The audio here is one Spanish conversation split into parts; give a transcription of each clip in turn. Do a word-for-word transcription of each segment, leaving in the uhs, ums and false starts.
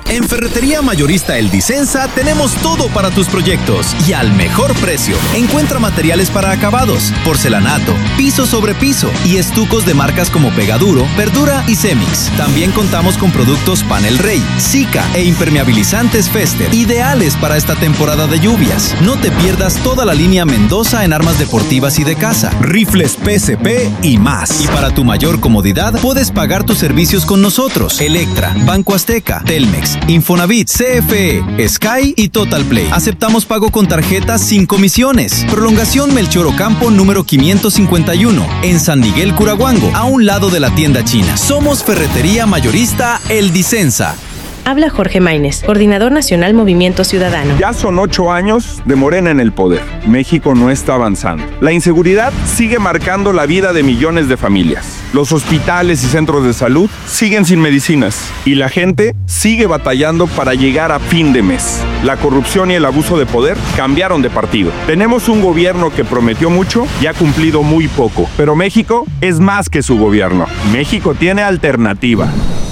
En Ferretería Mayorista El Disensa tenemos todo para tus proyectos y al mejor precio. Encuentra materiales para acabados, porcelanato, piso sobre piso y estucos de marcas como Pegaduro, Verdura y Cemix. También contamos con productos Panel Rey, Sika e impermeabilizantes Fester, ideales para esta temporada de lluvias. No te pierdas toda la línea Mendoza en armas deportivas y de casa, rifles P S P y más. Y para tu mayor comodidad, puedes pagar tus servicios con nosotros. Electra, Banco Azteca, Telmex, Infonavit, C F E, Sky y Total Play. Aceptamos pago con tarjetas sin comisiones. Prolongación Melchor Ocampo número quinientos cincuenta y uno, en San Miguel Curaguango, a un lado de la tienda china. Somos Ferretería Mayorista El Disensa. Habla Jorge Maínez, Coordinador Nacional Movimiento Ciudadano. Ya son ocho años de Morena en el poder. México no está avanzando. La inseguridad sigue marcando la vida de millones de familias. Los hospitales y centros de salud siguen sin medicinas. Y la gente sigue batallando para llegar a fin de mes. La corrupción y el abuso de poder cambiaron de partido. Tenemos un gobierno que prometió mucho y ha cumplido muy poco. Pero México es más que su gobierno. México tiene alternativa.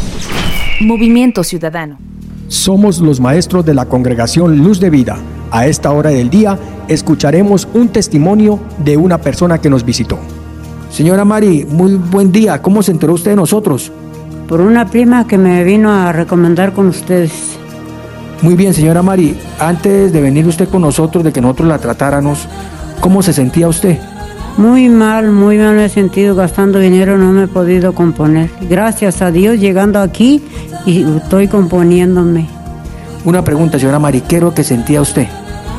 Movimiento Ciudadano. Somos los maestros de la Congregación Luz de Vida. A esta hora del día escucharemos un testimonio de una persona que nos visitó. Señora Mari, muy buen día. ¿Cómo se enteró usted de nosotros? Por una prima que me vino a recomendar con ustedes. Muy bien, señora Mari. Antes de venir usted con nosotros, de que nosotros la tratáramos, ¿cómo se sentía usted? Muy mal, muy mal me he sentido, gastando dinero, no me he podido componer. Gracias a Dios, llegando aquí y estoy componiéndome. Una pregunta, señora Mari, ¿qué era lo que sentía usted?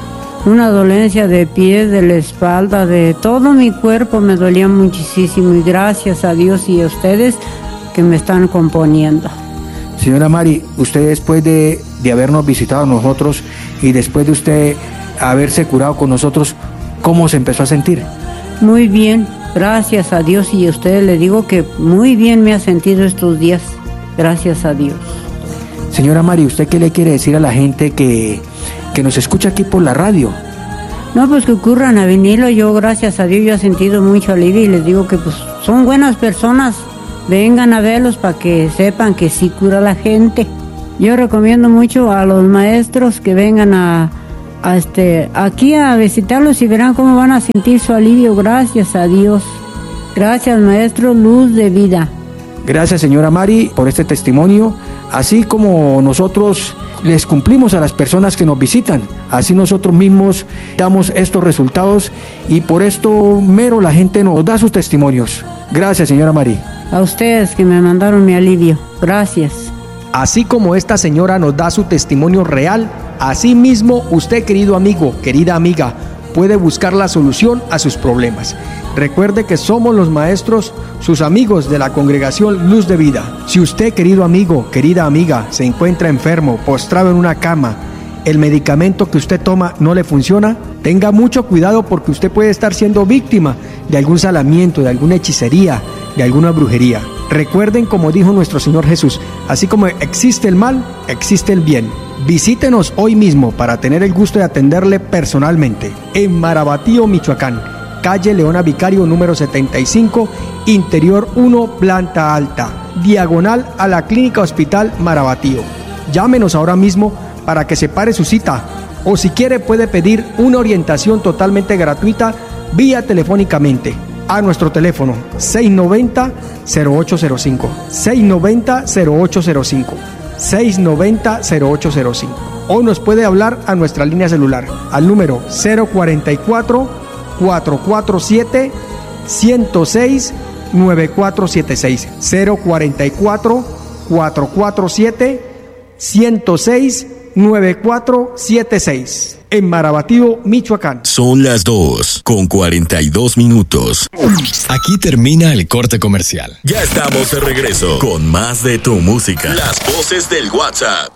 Una dolencia de pies, de la espalda, de todo mi cuerpo me dolía muchísimo y gracias a Dios y a ustedes que me están componiendo. Señora Mari, usted después de, de habernos visitado a nosotros y después de usted haberse curado con nosotros, ¿cómo se empezó a sentir? Muy bien, gracias a Dios y a ustedes le digo que muy bien me ha sentido estos días, gracias a Dios. Señora Mari, ¿usted qué le quiere decir a la gente que, que nos escucha aquí por la radio? No, pues que ocurran a venirlo, yo gracias a Dios yo he sentido mucho alivio y les digo que pues son buenas personas, vengan a verlos para que sepan que sí cura la gente. Yo recomiendo mucho a los maestros que vengan a A este, aquí a visitarlos y verán cómo van a sentir su alivio, gracias a Dios. Gracias, maestro Luz de Vida. Gracias, señora Mari, por este testimonio. Así como nosotros les cumplimos a las personas que nos visitan, así nosotros mismos damos estos resultados y por esto mero la gente nos da sus testimonios. Gracias, señora Mari. A ustedes que me mandaron mi alivio, gracias. Así como esta señora nos da su testimonio real, así mismo usted, querido amigo, querida amiga, puede buscar la solución a sus problemas. Recuerde que somos los maestros, sus amigos de la Congregación Luz de Vida. Si usted, querido amigo, querida amiga, se encuentra enfermo, postrado en una cama, el medicamento que usted toma no le funciona, tenga mucho cuidado porque usted puede estar siendo víctima de algún salamiento, de alguna hechicería, de alguna brujería. Recuerden, como dijo nuestro Señor Jesús, así como existe el mal, existe el bien. Visítenos hoy mismo para tener el gusto de atenderle personalmente en Marabatío, Michoacán, calle Leona Vicario número setenta y cinco, interior uno, planta alta, diagonal a la Clínica Hospital Marabatío. Llámenos ahora mismo para que separe su cita o si quiere puede pedir una orientación totalmente gratuita vía telefónicamente a nuestro teléfono seis noventa, cero ocho cero cinco, seis noventa, cero ocho cero cinco, seis noventa, cero ocho cero cinco, o nos puede hablar a nuestra línea celular al número cero cuarenta y cuatro, cuatrocientos cuarenta y siete, ciento seis, noventa y cuatro setenta y seis, cero cuarenta y cuatro, cuatrocientos cuarenta y siete, ciento seis, noventa y cuatro setenta y seis. En Marabatío, Michoacán. Son las dos con cuarenta y dos minutos. Aquí termina el corte comercial. Ya estamos de regreso con más de tu música. Las voces del WhatsApp.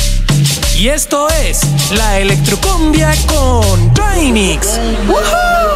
Y esto es La Electrocumbia con Trinix. ¡Woohoo!